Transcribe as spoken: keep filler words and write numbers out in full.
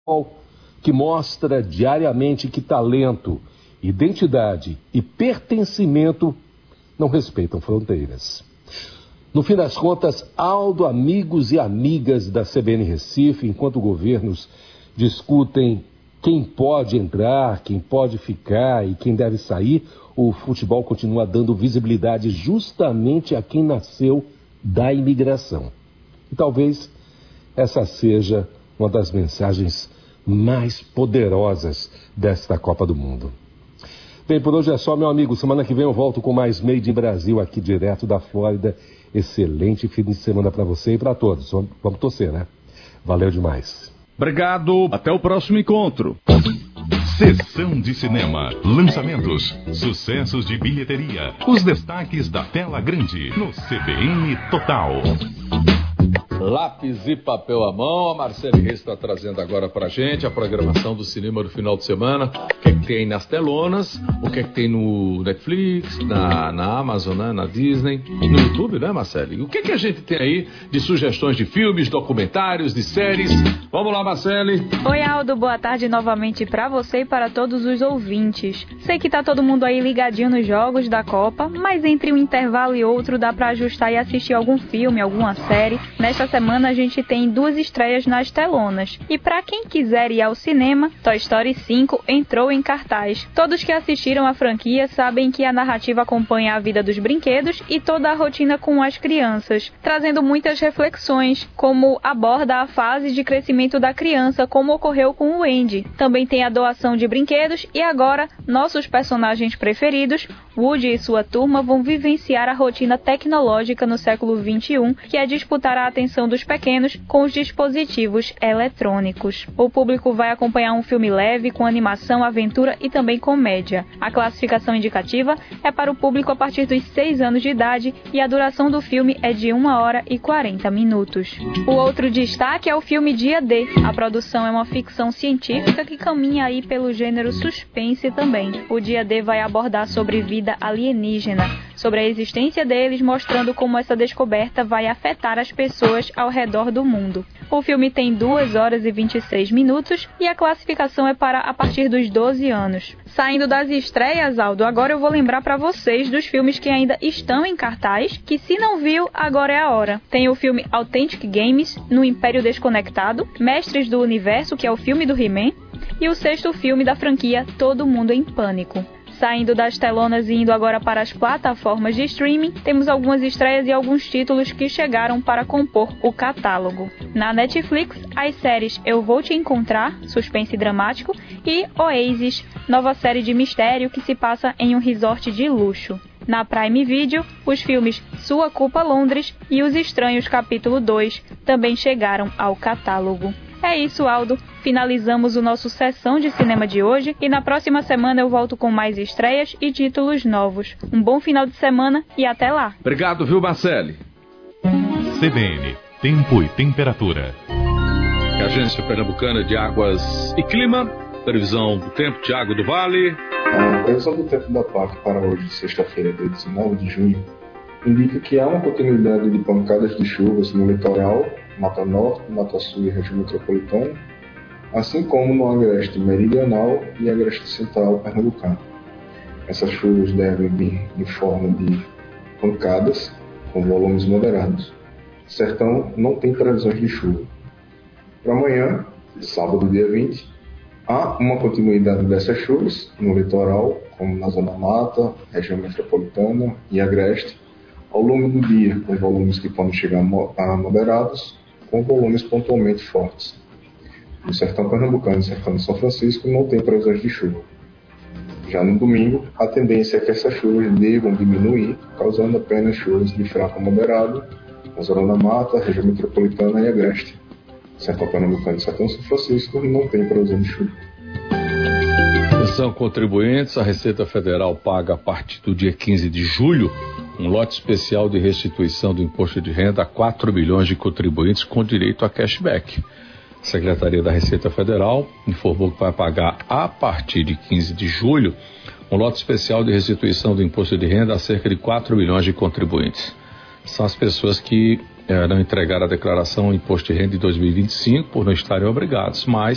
que mostra diariamente que talento, identidade e pertencimento não respeitam fronteiras. No fim das contas, Aldo, amigos e amigas da C B N Recife, enquanto governos discutem quem pode entrar, quem pode ficar e quem deve sair, o futebol continua dando visibilidade justamente a quem nasceu da imigração. E talvez essa seja uma das mensagens mais poderosas desta Copa do Mundo. Bem, por hoje é só, meu amigo. Semana que vem eu volto com mais Made in Brasil aqui direto da Flórida. Excelente fim de semana para você e para todos. Vamos, vamos torcer, né? Valeu demais. Obrigado. Até o próximo encontro. Sessão de cinema, lançamentos, sucessos de bilheteria, os destaques da tela grande no C B N Total. Lápis e papel à mão, a Marcele Reis está trazendo agora pra gente a programação do cinema do final de semana. O que é que tem nas telonas, o que é que tem no Netflix, na, na Amazon, né, na Disney, no YouTube, né, Marcele? E o que é que a gente tem aí de sugestões de filmes, documentários, de séries? Vamos lá, Marcele. Oi, Aldo, boa tarde novamente pra você e para todos os ouvintes. Sei que tá todo mundo aí ligadinho nos jogos da Copa, mas entre um intervalo e outro dá pra ajustar e assistir algum filme, alguma série. Nesta semana a gente tem duas estreias nas telonas. E para quem quiser ir ao cinema, Toy Story cinco entrou em cartaz. Todos que assistiram a franquia sabem que a narrativa acompanha a vida dos brinquedos e toda a rotina com as crianças, trazendo muitas reflexões, como aborda a fase de crescimento da criança, como ocorreu com o Andy. Também tem a doação de brinquedos e agora nossos personagens preferidos, Woody e sua turma, vão vivenciar a rotina tecnológica no século vinte e um, que é disputar a atenção dos pequenos com os dispositivos eletrônicos. O público vai acompanhar um filme leve com animação, aventura e também comédia. A classificação indicativa é para o público a partir dos seis anos de idade e a duração do filme é de uma hora e quarenta minutos. O outro destaque é o filme Dia D. A produção é uma ficção científica que caminha aí pelo gênero suspense também. O Dia D vai abordar sobre vida alienígena, sobre a existência deles, mostrando como essa descoberta vai afetar as pessoas ao redor do mundo. O filme tem duas horas e vinte e seis minutos e a classificação é para a partir dos doze anos. Saindo das estreias, Aldo, agora eu vou lembrar para vocês dos filmes que ainda estão em cartaz, que se não viu, agora é a hora. Tem o filme Authentic Games, No Império Desconectado, Mestres do Universo, que é o filme do He-Man, e o sexto filme da franquia Todo Mundo em Pânico. Saindo das telonas e indo agora para as plataformas de streaming, temos algumas estreias e alguns títulos que chegaram para compor o catálogo. Na Netflix, as séries Eu Vou Te Encontrar, suspense dramático, e Oasis, nova série de mistério que se passa em um resort de luxo. Na Prime Video, os filmes Sua Culpa Londres e Os Estranhos capítulo dois também chegaram ao catálogo. É isso, Aldo. Finalizamos o nosso Sessão de Cinema de hoje e na próxima semana eu volto com mais estreias e títulos novos. Um bom final de semana e até lá. Obrigado, viu, Marcele? C B N, Tempo e Temperatura. Agência Pernambucana de Águas e Clima. Previsão do tempo, Thiago do Vale. A previsão do tempo da P A C para hoje, sexta-feira, dia dezenove de junho, indica que há uma continuidade de pancadas de chuvas no litoral, Mata Norte, Mata Sul e região metropolitana, assim como no agreste meridional e agreste central pernambucano. Essas chuvas devem vir em forma de pancadas com volumes moderados. O sertão não tem previsões de chuva. Para amanhã, sábado, dia vinte, há uma continuidade dessas chuvas no litoral, como na Zona Mata, região metropolitana e agreste, ao longo do dia, com volumes que podem chegar a moderados, com volumes pontualmente fortes. No sertão pernambucano e sertão de São Francisco não tem previsões de chuva. Já no domingo, a tendência é que essas chuvas devam diminuir, causando apenas chuvas de fraco a moderado na Zona da Mata, região metropolitana e agreste. Sertão pernambucano e sertão de São Francisco não tem previsão de chuva. Atenção, contribuintes, a Receita Federal paga a partir do dia quinze de julho um lote especial de restituição do imposto de renda a quatro milhões de contribuintes com direito a cashback. A Secretaria da Receita Federal informou que vai pagar a partir de quinze de julho um lote especial de restituição do imposto de renda a cerca de quatro milhões de contribuintes. São as pessoas que eh, não entregaram a declaração do imposto de renda de dois mil e vinte e cinco por não estarem obrigados, mas